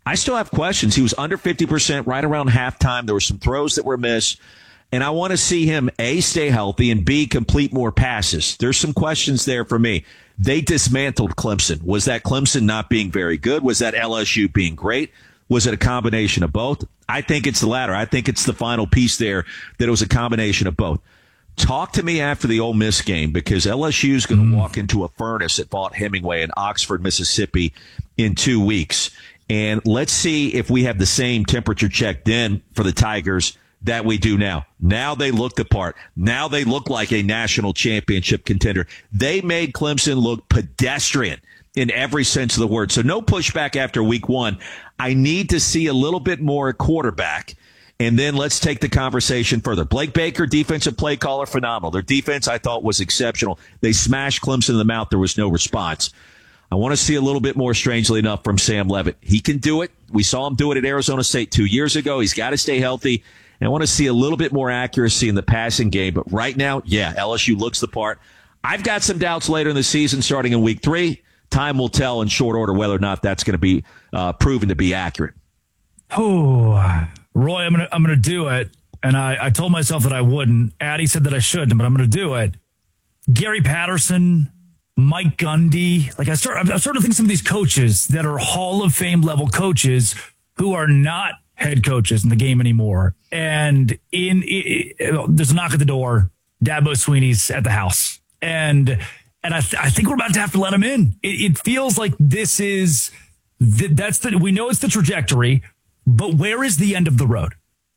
I still have questions. He was under 50% right around halftime. There were some throws that were missed. And I want to see him, A, stay healthy, and B, complete more passes. There's some questions there for me. They dismantled Clemson. Was that Clemson not being very good? Was that LSU being great? Was it a combination of both? I think it's the latter. I think it's the final piece there that it was a combination of both. Talk to me after the Ole Miss game, because LSU is going to walk into a furnace at Vaught Hemingway in Oxford, Mississippi in 2 weeks. And let's see if we have the same temperature check then for the Tigers that we do now. Now they look the part. Now they look like a national championship contender. They made Clemson look pedestrian in every sense of the word. So no pushback after week one. I need to see a little bit more at quarterback. And then let's take the conversation further. Blake Baker, defensive play caller, phenomenal. Their defense, I thought, was exceptional. They smashed Clemson in the mouth. There was no response. I want to see a little bit more, strangely enough, from Sam Leavitt. He can do it. We saw him do it at Arizona State 2 years ago. He's got to stay healthy. And I want to see a little bit more accuracy in the passing game. But right now, yeah, LSU looks the part. I've got some doubts later in the season, starting in week 3. Time will tell in short order whether or not that's going to be proven to be accurate. Oh, Roy, I'm gonna do it. And I told myself that I wouldn't. Addie said that I shouldn't, but I'm going to do it. Gary Patterson, Mike Gundy. Like I'm starting to think some of these coaches that are Hall of Fame level coaches who are not head coaches in the game anymore. And there's a knock at the door. Dabo Swinney's at the house. And I think we're about to have to let him in. It feels like this is, we know it's the trajectory, but where is the end of the road?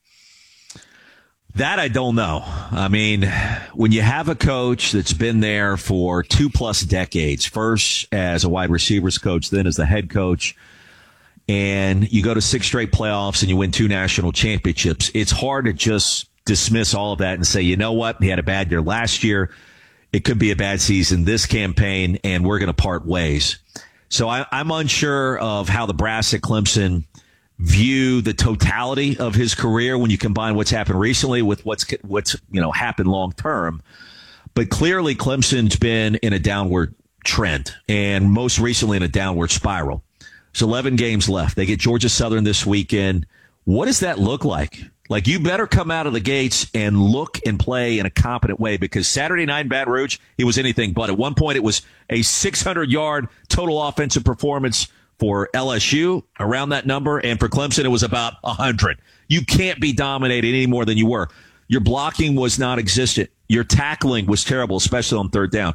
That I don't know. I mean, when you have a coach that's been there for 2+ decades, first as a wide receivers coach, then as the head coach, and you go to 6 straight playoffs and you win 2 national championships, it's hard to just dismiss all of that and say, you know what, he had a bad year last year. It could be a bad season this campaign, and we're going to part ways. So I'm unsure of how the brass at Clemson view the totality of his career when you combine what's happened recently with what's happened long term. But clearly Clemson's been in a downward trend, and most recently in a downward spiral. There's 11 games left. They get Georgia Southern this weekend. What does that look like? Like, you better come out of the gates and look and play in a competent way, because Saturday night in Baton Rouge, it was anything but. At one point, it was a 600-yard total offensive performance for LSU, around that number, and for Clemson, it was about 100. You can't be dominated any more than you were. Your blocking was non-existent. Your tackling was terrible, especially on third down.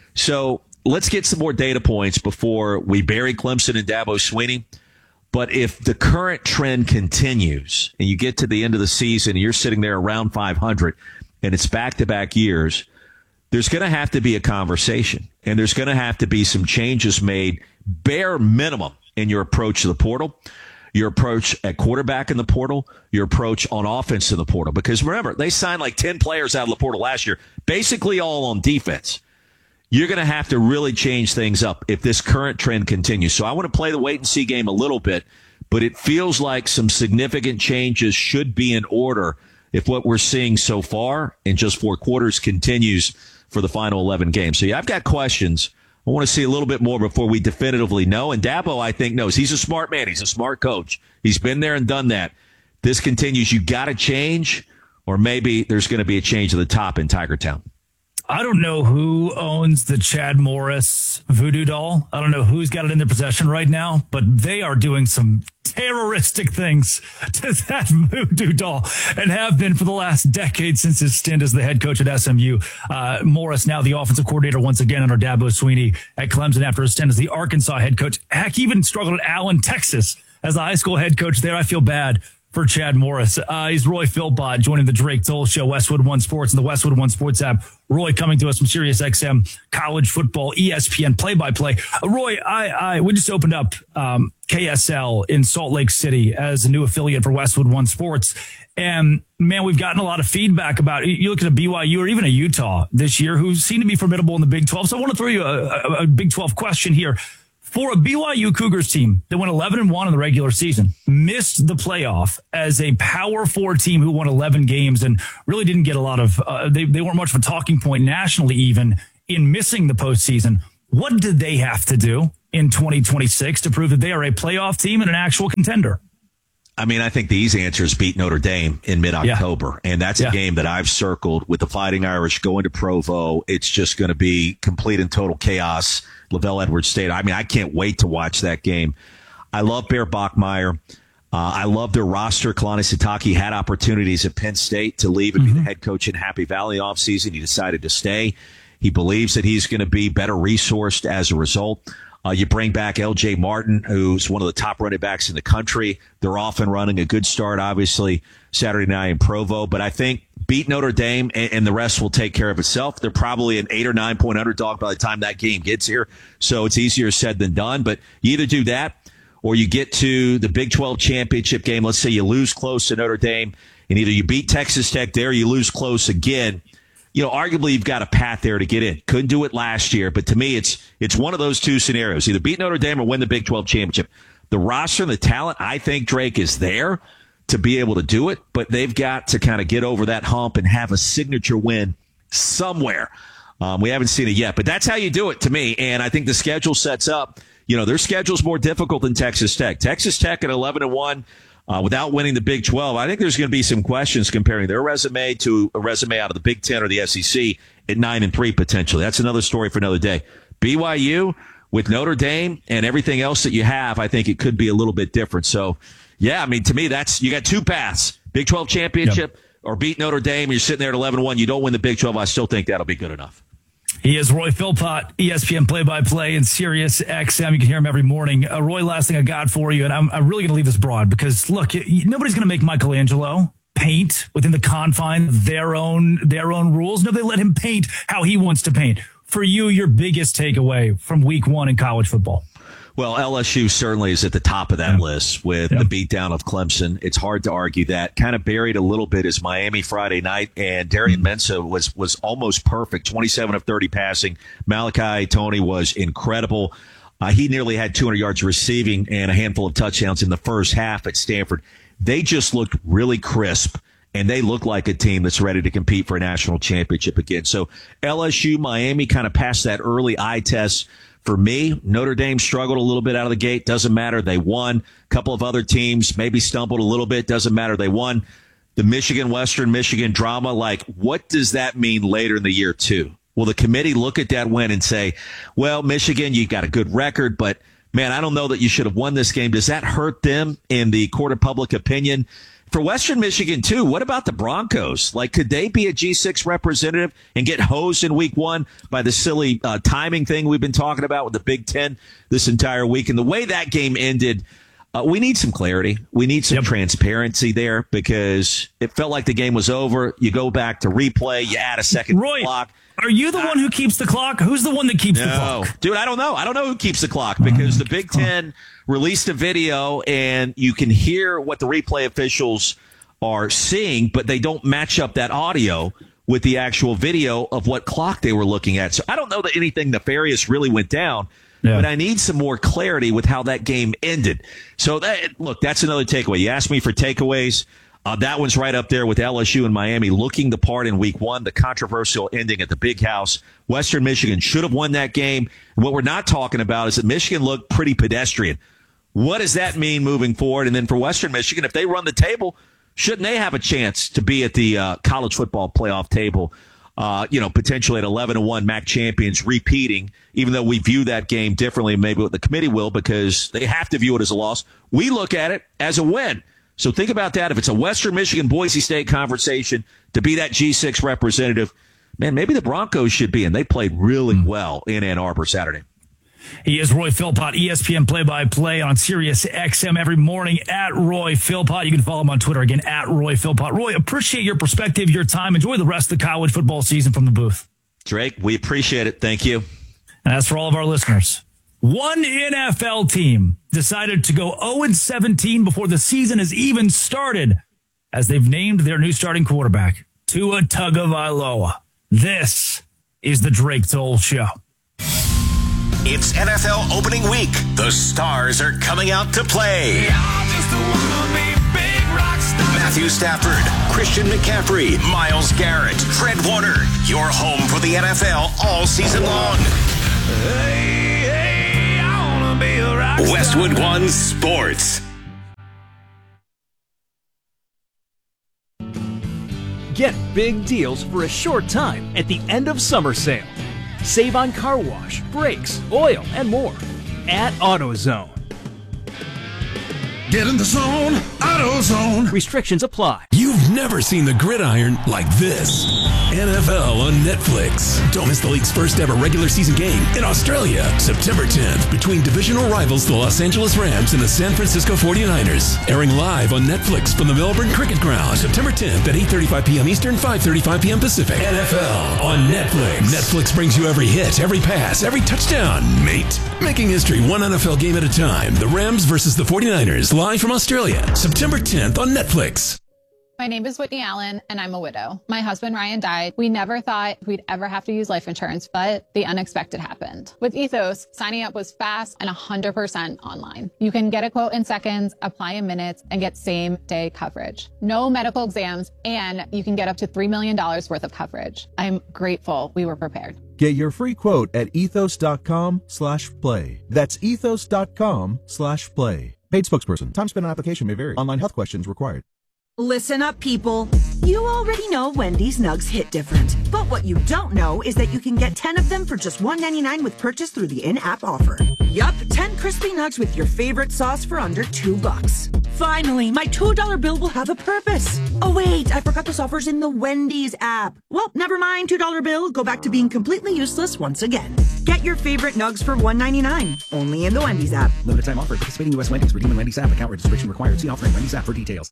So let's get some more data points before we bury Clemson and Dabo Swinney. But if the current trend continues and you get to the end of the season and you're sitting there around 500 and it's back-to-back years, there's going to have to be a conversation, and there's going to have to be some changes made, bare minimum, in your approach to the portal, your approach at quarterback in the portal, your approach on offense in the portal. Because remember, they signed like 10 players out of the portal last year, basically all on defense. You're going to have to really change things up if this current trend continues. So I want to play the wait-and-see game a little bit, but it feels like some significant changes should be in order if what we're seeing so far in just 4 quarters continues for the final 11 games. So, yeah, I've got questions. I want to see a little bit more before we definitively know. And Dabo, I think, knows. He's a smart man. He's a smart coach. He's been there and done that. This continues. You got to change, or maybe there's going to be a change at the top in Tiger Town. I don't know who owns the Chad Morris voodoo doll. I don't know who's got it in their possession right now, but they are doing some terroristic things to that voodoo doll, and have been for the last decade since his stint as the head coach at SMU. Morris, now the offensive coordinator once again under Dabo Swinney at Clemson after his stint as the Arkansas head coach. Heck, even struggled at Allen, Texas as the high school head coach there. I feel bad for Chad Morris. He's Roy Philpott joining the Drake Toll Show, Westwood One Sports, and the Westwood One Sports app. Roy coming to us from Sirius XM, college football, ESPN play-by-play. Roy, we just opened up KSL in Salt Lake City as a new affiliate for Westwood One Sports. And, man, we've gotten a lot of feedback about, you look at a BYU or even a Utah this year who seem to be formidable in the Big 12. So I want to throw you a Big 12 question here. For a BYU Cougars team that went 11-1 in the regular season, missed the playoff as a Power 4 team who won 11 games and really didn't get a lot of they weren't much of a talking point nationally even in missing the postseason. What did they have to do in 2026 to prove that they are a playoff team and an actual contender? I mean, I think the easy answer is beat Notre Dame in mid-October. Yeah. And that's a game that I've circled with the Fighting Irish going to Provo. It's just going to be complete and total chaos. LaVell Edwards State. I mean, I can't wait to watch that game. I love Bear Bachmeier. I love their roster. Kalani Sitake had opportunities at Penn State to leave and be the head coach in Happy Valley offseason. He decided to stay. He believes that he's going to be better resourced as a result. You bring back L.J. Martin, who's one of the top running backs in the country. They're off and running. A good start, obviously, Saturday night in Provo. But I think beat Notre Dame, and the rest will take care of itself. They're probably an 8 or 9 point underdog by the time that game gets here. So it's easier said than done. But you either do that or you get to the Big 12 championship game. Let's say you lose close to Notre Dame, and either you beat Texas Tech there or you lose close again. You know, arguably you've got a path there to get in. Couldn't do it last year, but to me, it's one of those two scenarios. Either beat Notre Dame or win the Big 12 championship. The roster and the talent, I think, Drake, is there to be able to do it, but they've got to kind of get over that hump and have a signature win somewhere. We haven't seen it yet, but that's how you do it to me, and I think the schedule sets up. You know, their schedule's more difficult than Texas Tech. Texas Tech at 11-1. Without winning the Big 12, I think there's going to be some questions comparing their resume to a resume out of the Big 10 or the SEC at 9-3 potentially. That's another story for another day. BYU with Notre Dame and everything else that you have, I think it could be a little bit different. So, yeah, I mean, to me, you got two paths: Big 12 championship or beat Notre Dame. You're sitting there at 11-1. You don't win the Big 12. I still think that'll be good enough. He is Roy Philpott, ESPN play-by-play and Sirius XM. You can hear him every morning. Roy, last thing I got for you, and I'm really going to leave this broad because, look, nobody's going to make Michelangelo paint within the confines of their own rules. No, they let him paint how he wants to paint. For you, your biggest takeaway from week one in college football? Well, LSU certainly is at the top of that list with the beatdown of Clemson. It's hard to argue that. Kind of buried a little bit is Miami Friday night, and Darian Mensah was almost perfect, 27 of 30 passing. Malachi Toney was incredible. He nearly had 200 yards receiving and a handful of touchdowns in the first half at Stanford. They just looked really crisp, and they look like a team that's ready to compete for a national championship again. So LSU, Miami kind of passed that early eye test. For me, Notre Dame struggled a little bit out of the gate. Doesn't matter. They won. A couple of other teams maybe stumbled a little bit. Doesn't matter. They won. The Western Michigan drama, like, what does that mean later in the year, too? Will the committee look at that win and say, well, Michigan, you got a good record, but, man, I don't know that you should have won this game. Does that hurt them in the court of public opinion? For Western Michigan, too, what about the Broncos? Like, could they be a G6 representative and get hosed in week one by the silly timing thing we've been talking about with the Big Ten this entire week? And the way that game ended, we need some clarity. We need some transparency there because it felt like the game was over. You go back to replay. You add a second clock. Are you the one who keeps the clock? Who's the one that keeps the clock? Dude, I don't know. I don't know who keeps the clock because the Big Ten released a video and you can hear what the replay officials are seeing, but they don't match up that audio with the actual video of what clock they were looking at. So I don't know that anything nefarious really went down, but I need some more clarity with how that game ended. So that's another takeaway. You asked me for takeaways. That one's right up there with LSU and Miami looking the part in week one, the controversial ending at the Big House. Western Michigan should have won that game. And what we're not talking about is that Michigan looked pretty pedestrian. What does that mean moving forward? And then for Western Michigan, if they run the table, shouldn't they have a chance to be at the college football playoff table, potentially at 11-1 MAC champions repeating, even though we view that game differently, maybe what the committee will, because they have to view it as a loss. We look at it as a win. So think about that. If it's a Western Michigan, Boise State conversation to be that G6 representative, man, maybe the Broncos should be, and they played really well in Ann Arbor Saturday. He is Roy Philpott, ESPN play-by-play on Sirius XM every morning at Roy Philpott. You can follow him on Twitter again at Roy Philpott. Roy, appreciate your perspective, your time. Enjoy the rest of the college football season from the booth. Drake, we appreciate it. Thank you. And as for all of our listeners, one NFL team decided to go 0-17 before the season has even started as they've named their new starting quarterback, Tua Tagovailoa. This is the Drake Toll Show. It's NFL opening week. The stars are coming out to play. Matthew Stafford, Christian McCaffrey, Myles Garrett, Fred Warner. Your home for the NFL all season long. Hey, I wanna Westwood One Sports. Get big deals for a short time at the end of summer sale. Save on car wash, brakes, oil, and more at AutoZone. Get in the zone, AutoZone. Restrictions apply. You've never seen the gridiron like this. NFL on Netflix. Don't miss the league's first ever regular season game in Australia, September 10th, between divisional rivals the Los Angeles Rams and the San Francisco 49ers. Airing live on Netflix from the Melbourne Cricket Ground, September 10th at 8:35 p.m. Eastern, 5:35 p.m. Pacific. NFL on Netflix. Netflix brings you every hit, every pass, every touchdown, mate. Making history one NFL game at a time. The Rams versus the 49ers, live from Australia, September 10th on Netflix. My name is Whitney Allen, and I'm a widow. My husband, Ryan, died. We never thought we'd ever have to use life insurance, but the unexpected happened. With Ethos, signing up was fast and 100% online. You can get a quote in seconds, apply in minutes, and get same-day coverage. No medical exams, and you can get up to $3 million worth of coverage. I'm grateful we were prepared. Get your free quote at ethos.com/play. That's ethos.com/play. Paid spokesperson. Time spent on application may vary. Online health questions required. Listen up, people. You already know Wendy's Nugs hit different. But what you don't know is that you can get 10 of them for just $1.99 with purchase through the in-app offer. Yup, 10 crispy nugs with your favorite sauce for under $2. Finally, my $2 bill will have a purpose. Oh wait, I forgot this offer's in the Wendy's app. Well, never mind, $2 bill. Go back to being completely useless once again. Get your favorite nugs for $1.99. Only in the Wendy's app. Limited time offer. Participating U.S. Wendy's. Redeem in Wendy's app. Account registration required. See offer in Wendy's app for details.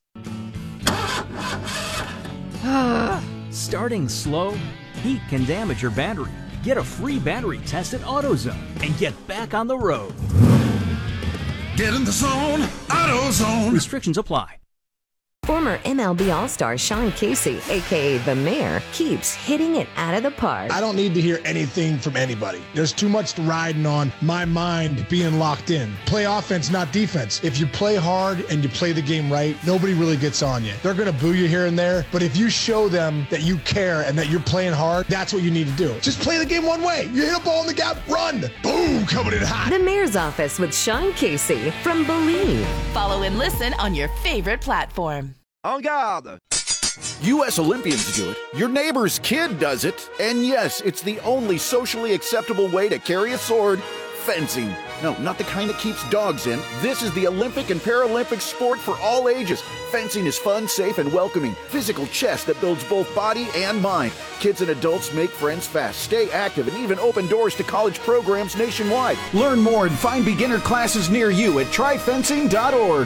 Starting slow? Heat can damage your battery. Get a free battery test at AutoZone and get back on the road. Get in the zone, AutoZone. Restrictions apply. Former MLB All-Star Sean Casey, a.k.a. The Mayor, keeps hitting it out of the park. I don't need to hear anything from anybody. There's too much riding on my mind being locked in. Play offense, not defense. If you play hard and you play the game right, nobody really gets on you. They're going to boo you here and there, but if you show them that you care and that you're playing hard, that's what you need to do. Just play the game one way. You hit a ball in the gap, run. Boom, coming in hot. The Mayor's Office with Sean Casey from Believe. Follow and listen on your favorite platform. En garde! U.S. Olympians do it. Your neighbor's kid does it. And yes, it's the only socially acceptable way to carry a sword. Fencing. No, not the kind that keeps dogs in. This is the Olympic and Paralympic sport for all ages. Fencing is fun, safe, and welcoming. Physical chess that builds both body and mind. Kids and adults make friends fast, stay active, and even open doors to college programs nationwide. Learn more and find beginner classes near you at tryfencing.org.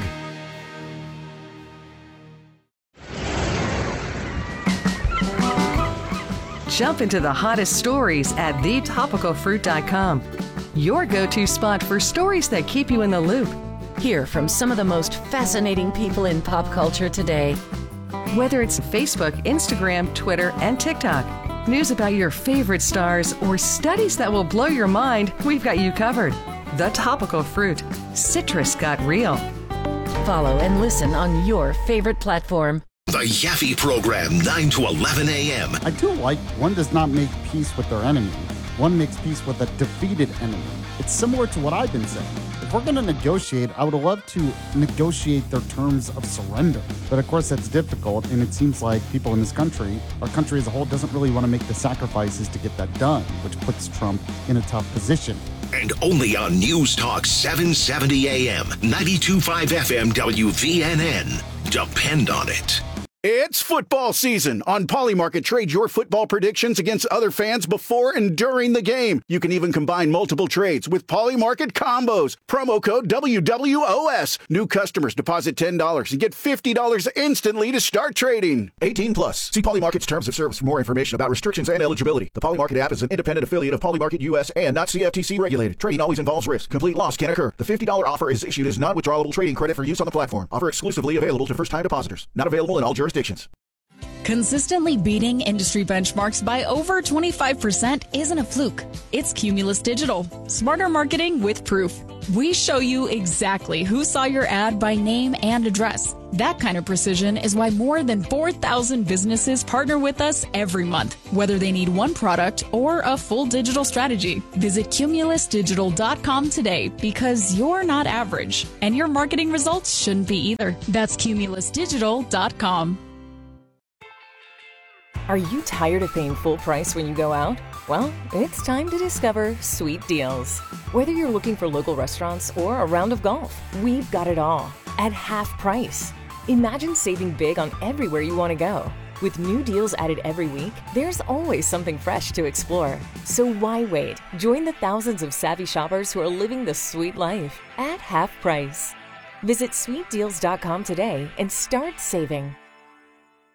Jump into the hottest stories at thetopicalfruit.com. Your go-to spot for stories that keep you in the loop. Hear from some of the most fascinating people in pop culture today. Whether it's Facebook, Instagram, Twitter, and TikTok, news about your favorite stars, or studies that will blow your mind, we've got you covered. The Topical Fruit. Citrus got real. Follow and listen on your favorite platform. The Yaffe Program, 9 to 11 a.m. I do like one does not make peace with their enemy. One makes peace with a defeated enemy. It's similar to what I've been saying. If we're going to negotiate, I would love to negotiate their terms of surrender. But of course, that's difficult, and it seems like people in this country, our country as a whole, doesn't really want to make the sacrifices to get that done, which puts Trump in a tough position. And only on News Talk 770 AM, 92.5 FM WVNN. Depend on it. It's football season. On Polymarket, trade your football predictions against other fans before and during the game. You can even combine multiple trades with Polymarket combos. Promo code WWOS. New customers deposit $10 and get $50 instantly to start trading. 18 plus. See Polymarket's terms of service for more information about restrictions and eligibility. The Polymarket app is an independent affiliate of Polymarket US and not CFTC regulated. Trading always involves risk. Complete loss can occur. The $50 offer is issued as non-withdrawable trading credit for use on the platform. Offer exclusively available to first-time depositors. Not available in all jurisdictions. Consistently beating industry benchmarks by over 25% isn't a fluke. It's Cumulus Digital. Smarter marketing with proof. We show you exactly who saw your ad by name and address. That kind of precision is why more than 4,000 businesses partner with us every month, whether they need one product or a full digital strategy. Visit cumulusdigital.com today because you're not average, and your marketing results shouldn't be either. That's cumulusdigital.com. Are you tired of paying full price when you go out? Well, it's time to discover Sweet Deals. Whether you're looking for local restaurants or a round of golf, we've got it all at half price. Imagine saving big on everywhere you want to go. With new deals added every week, there's always something fresh to explore. So why wait? Join the thousands of savvy shoppers who are living the sweet life at half price. Visit sweetdeals.com today and start saving.